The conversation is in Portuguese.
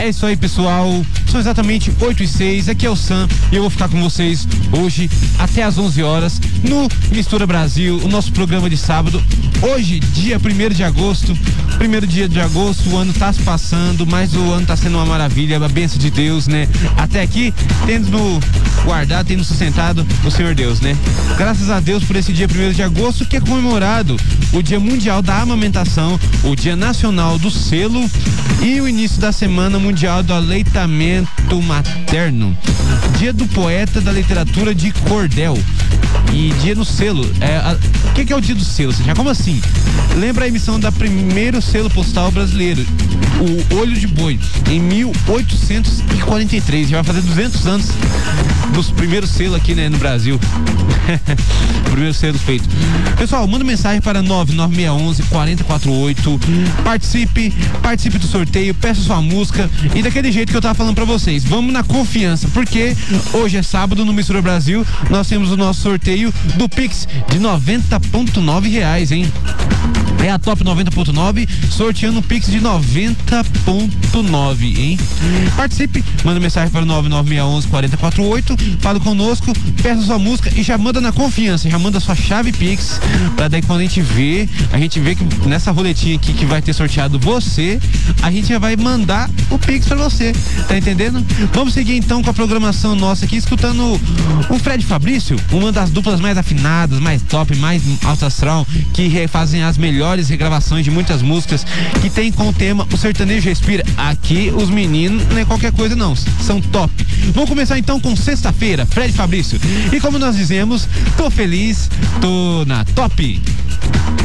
É isso aí, pessoal. São exatamente 8h06. Aqui é o Sam e eu vou ficar com vocês hoje até às 11 horas no Mistura Brasil, o nosso programa de sábado. Hoje, dia 1º de agosto. Primeiro dia de agosto, o ano tá se passando, mas o ano tá sendo uma maravilha, a bênção de Deus, né? Até aqui, tendo guardado, tendo sustentado o Senhor Deus, né? Graças a Deus por esse dia 1º de agosto, que é comemorado o Dia Mundial da Amamentação, o Dia Nacional do Selo e o início da Semana Mundial do Aleitamento Materno, Dia do Poeta da Literatura de Cordel e Dia do Selo. O que é o Dia do Selo? Já como assim? Lembra a emissão da primeiro selo postal brasileiro, o Olho de Boi, em 1843. Já vai fazer 200 anos dos primeiros selos aqui, né, no Brasil. O primeiro selo feito. Pessoal, manda mensagem para 99611-4048. Participe do sorteio, peça sua música e daquele jeito que eu tava falando pra vocês. Vamos na confiança, porque hoje é sábado no Mistura Brasil, nós temos o nosso sorteio do Pix de R$90,9, hein? É a Top 90.9 sorteando um Pix de 90,9, hein? Participe, manda mensagem para 99611-4048, fala conosco, peça sua música e já manda na confiança, já manda sua chave Pix, pra daí quando a gente vê que nessa roletinha aqui que vai ter sorteado você, a gente já vai mandar o Pix pra você, tá entendendo? Vamos seguir então com a programação nossa aqui, escutando o Fred Fabrício, uma das duplas mais afinadas, mais top, mais alto astral, que fazem as melhores regravações de muitas músicas, que tem com o tema O Sertanejo Respira. Aqui os meninos não é qualquer coisa não, são top. Vamos começar então com Sexta-feira, Fred Fabrício. E como nós dizemos, tô feliz, tô na top.